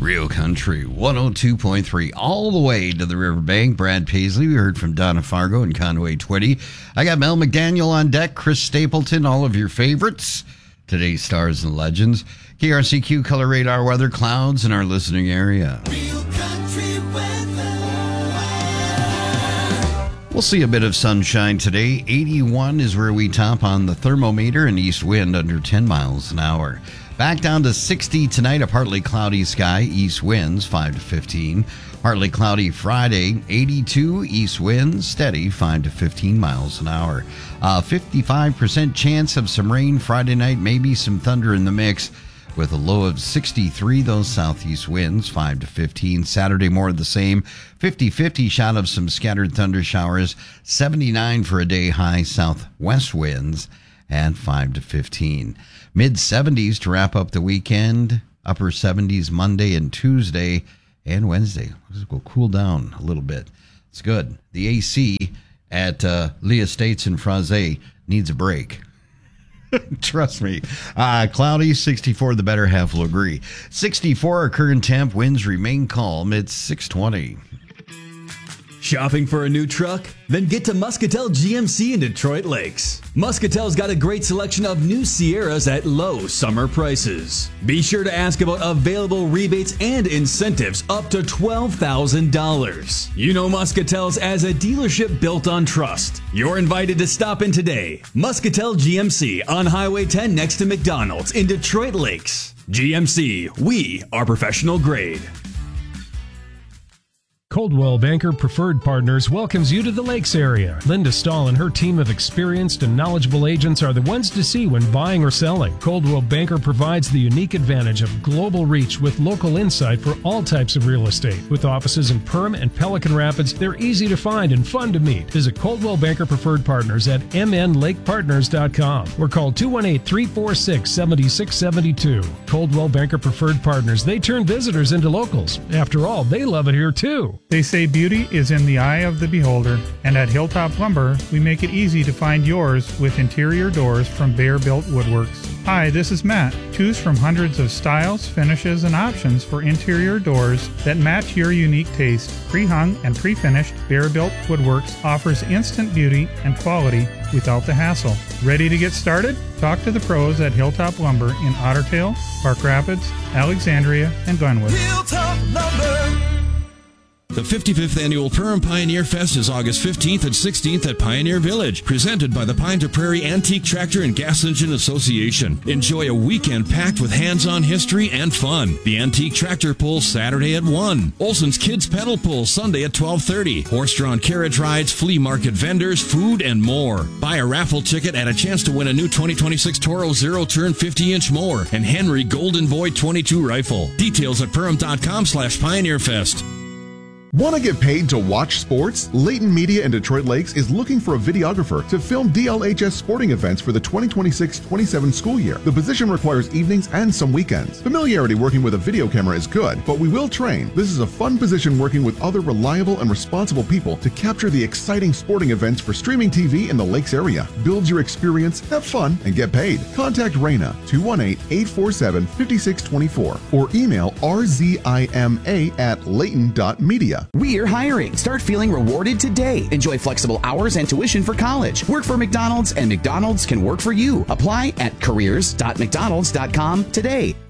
Real Country 102.3 all the way to the riverbank. Brad Paisley, we heard from Donna Fargo and Conway Twitty. I got Mel McDaniel on deck, Chris Stapleton, all of your favorites. Today's stars and legends. KRCQ Color Radar weather, clouds in our listening area. Real Country weather. We'll see a bit of sunshine today. 81 is where we top on the thermometer, and east wind under 10 miles an hour. Back down to 60 tonight, a partly cloudy sky, east winds 5 to 15. Partly cloudy Friday, 82, east winds steady 5 to 15 miles an hour. 55% chance of some rain Friday night, maybe some thunder in the mix with a low of 63, those southeast winds 5 to 15. Saturday, more of the same, 50-50 shot of some scattered thunder showers, 79 for a day high southwest winds and 5 to 15. Mid-70s to wrap up the weekend. Upper 70s Monday and Tuesday and Wednesday. We'll cool down a little bit. It's good. The AC at Lee Estates in Fraze needs a break. Trust me. Cloudy, 64, the better half will agree. 64, our current temp, winds remain calm. It's 620. Shopping for a new truck? Then get to Muscatel GMC in Detroit Lakes. Muscatel's got a great selection of new Sierras at low summer prices. Be sure to ask about available rebates and incentives up to $12,000. You know Muscatel's as a dealership built on trust. You're invited to stop in today. Muscatel GMC on Highway 10 next to McDonald's in Detroit Lakes. GMC, we are professional grade. Coldwell Banker Preferred Partners welcomes you to the Lakes area. Linda Stahl and her team of experienced and knowledgeable agents are the ones to see when buying or selling. Coldwell Banker provides the unique advantage of global reach with local insight for all types of real estate. With offices in Perham and Pelican Rapids, they're easy to find and fun to meet. Visit Coldwell Banker Preferred Partners at mnlakepartners.com or call 218-346-7672. Coldwell Banker Preferred Partners, they turn visitors into locals. After all, they love it here too. They say beauty is in the eye of the beholder, and at Hilltop Lumber, we make it easy to find yours with interior doors from Bear Built Woodworks. Hi, this is Matt. Choose from hundreds of styles, finishes, and options for interior doors that match your unique taste. Pre-hung and pre-finished, Bear Built Woodworks offers instant beauty and quality without the hassle. Ready to get started? Talk to the pros at Hilltop Lumber in Otter Tail, Park Rapids, Alexandria, and Glenwood. Hilltop Lumber. The 55th Annual Perham Pioneer Fest is August 15th and 16th at Pioneer Village, presented by the Pine to Prairie Antique Tractor and Gas Engine Association. Enjoy a weekend packed with hands-on history and fun. The Antique Tractor Pull Saturday at 1. Olson's Kids Pedal Pull Sunday at 12:30. Horse-drawn carriage rides, flea market vendors, food, and more. Buy a raffle ticket and a chance to win a new 2026 Toro Zero-Turn 50-inch mower and Henry Golden Boy 22 rifle. Details at perham.com/PioneerFest. Want to get paid to watch sports? Layton Media in Detroit Lakes is looking for a videographer to film DLHS sporting events for the 2026-27 school year. The position requires evenings and some weekends. Familiarity working with a video camera is good, but we will train. This is a fun position working with other reliable and responsible people to capture the exciting sporting events for streaming TV in the Lakes area. Build your experience, have fun, and get paid. Contact Raina 218-847-5624 or email rzima@layton.media. We're hiring. Start feeling rewarded today. Enjoy flexible hours and tuition for college. Work for McDonald's, and McDonald's can work for you. Apply at careers.mcdonalds.com today.